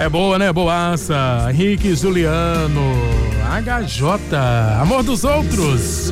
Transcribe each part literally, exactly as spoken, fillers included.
É boa, né? Boaça. Henrique Juliano. H J. Amor dos outros.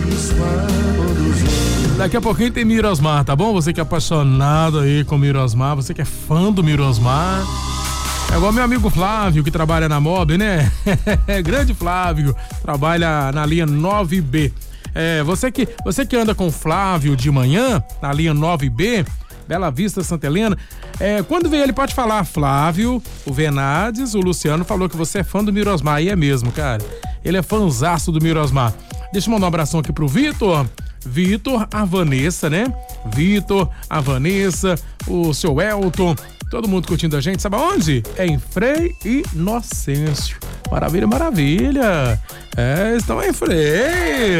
Daqui a pouquinho tem Mirosmar, tá bom? Você que é apaixonado aí com Mirosmar, você que é fã do Mirosmar. É igual meu amigo Flávio, que trabalha na Mob, né? Grande Flávio, trabalha na linha nove B. É, você que, você que anda com o Flávio de manhã, na linha nove B, Bela Vista, Santa Helena, é, quando vem ele pode falar, Flávio, o Venades, o Luciano falou que você é fã do Mirosmar, e é mesmo, cara. Ele é fãzaço do Mirosmar. Deixa eu mandar um abração aqui pro Vitor. Vitor, a Vanessa, né? Vitor, a Vanessa, o seu Elton, todo mundo curtindo a gente, sabe aonde? É em Frei Inocêncio. Maravilha, maravilha. É, estão em Frei.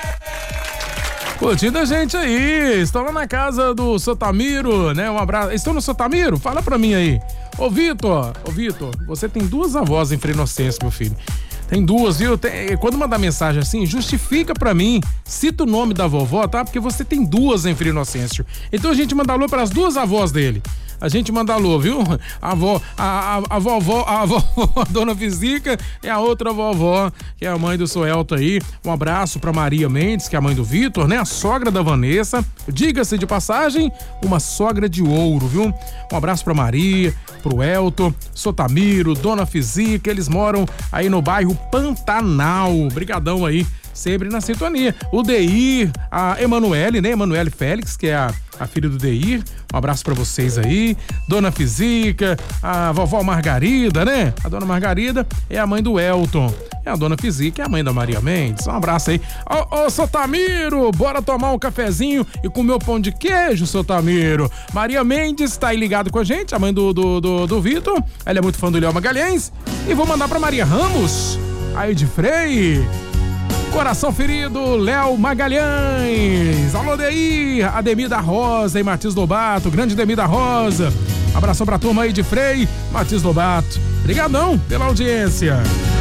Curtindo a gente aí. Estão lá na casa do Sotamiro, né? Um abraço. Estão no Sotamiro? Fala pra mim aí. Ô, Vitor, ô, Vitor, você tem duas avós em Frei Inocêncio, meu filho. Tem duas, viu? Tem, quando mandar mensagem assim, justifica pra mim, cita o nome da vovó, tá? Porque você tem duas em Frei Inocêncio. Então a gente manda alô pras duas avós dele. A gente manda alô, viu? A avó, a, a, a vovó, a vovó, a dona Fisica e a outra vovó, que é a mãe do Soelto aí. Um abraço pra Maria Mendes, que é a mãe do Vitor, né? A sogra da Vanessa. Diga-se de passagem, uma sogra de ouro, viu? Um abraço pra Maria, pro Elton, Sotamiro, dona Fisica, eles moram aí no bairro Pantanal. Brigadão aí, sempre na sintonia. O Deir, a Emanuele, né? Emanuele Félix, que é a, a filha do Deir. Um abraço pra vocês aí. Dona Fisica, a vovó Margarida, né? A dona Margarida é a mãe do Elton. E a dona Fisica é a mãe da Maria Mendes. Um abraço aí. Ô, ô, Sotamiro, bora tomar um cafezinho e comer o pão de queijo, Sotamiro. Maria Mendes tá aí ligado com a gente, a mãe do, do, do, do Vitor. Ela é muito fã do Léo Magalhães. E vou mandar pra Maria Ramos, aí de Frei. Coração ferido, Léo Magalhães. Alô, Deir, Ademir da Rosa e Martins Lobato, grande Ademir da Rosa. Abração pra turma aí de Frei, Martins Lobato. Obrigadão pela audiência.